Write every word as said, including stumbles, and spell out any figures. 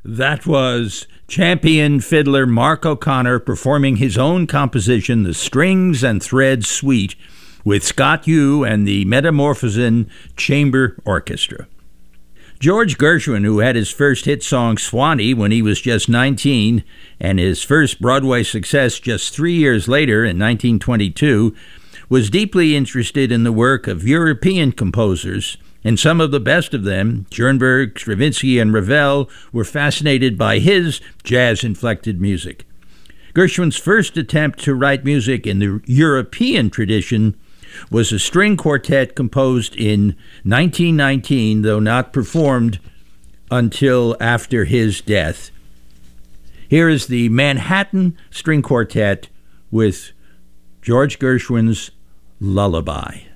That was champion fiddler Mark O'Connor performing his own composition, the Strings and Threads Suite, with Scott Yu and the Metamorphosen Chamber Orchestra. George Gershwin, who had his first hit song Swanee when he was just nineteen, and his first Broadway success just three years later in nineteen twenty-two, was deeply interested in the work of European composers, and some of the best of them, Schoenberg, Stravinsky, and Ravel, were fascinated by his jazz-inflected music. Gershwin's first attempt to write music in the European tradition was a string quartet composed in nineteen nineteen, though not performed until after his death. Here is the Manhattan String Quartet with George Gershwin's Lullaby.